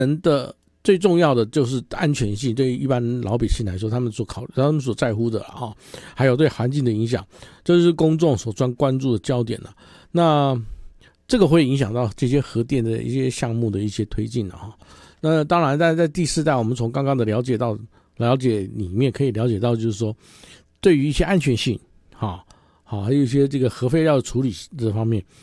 人的最重要的就是安全性，对于一般老百姓来说，他们所在乎的还有对环境的影响，这就是公众所关注的焦点了。那这个会影响到这些核电的一些项目的一些推进了那当然，在第四代，我们从刚刚的了解里面可以了解到，就是说，对于一些安全性，还有一些这个核废料的处理这方面，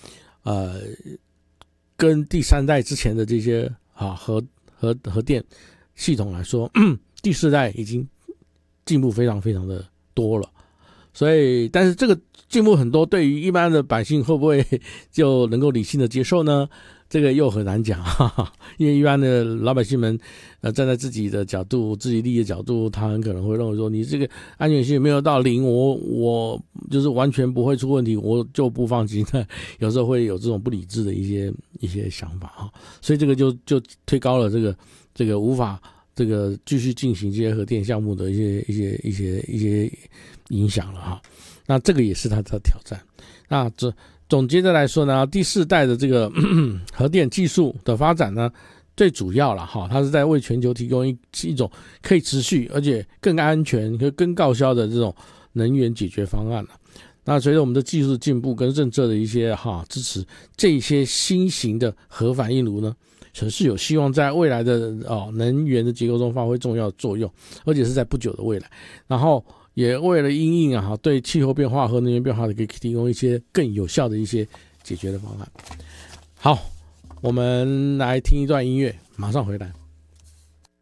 跟第三代之前的这些核电系统来说，第四代已经进步非常非常的多了。所以，但是这个进步很多，对于一般的百姓会不会就能够理性的接受呢？这个又很难讲，因为一般的老百姓们，站在自己的角度、自己利益的角度，他很可能会认为说，你这个安全性没有到零，我就是完全不会出问题，我就不放心。有时候会有这种不理智的一些想法所以这个就推高了这个无法这个继续进行这些核电项目的一些影响了那这个也是它的挑战。那总结的来说呢，第四代的这个核电技术的发展呢，最主要了它是在为全球提供一种可以持续而且更安全和更高效的这种能源解决方案了。那随着我们的技术进步跟政策的一些支持，这些新型的核反应炉呢，是有希望在未来的能源的结构中发挥重要的作用，而且是在不久的未来。然后也为了因应对气候变化和能源变化的可以提供一些更有效的一些解决的方案。好，我们来听一段音乐，马上回来。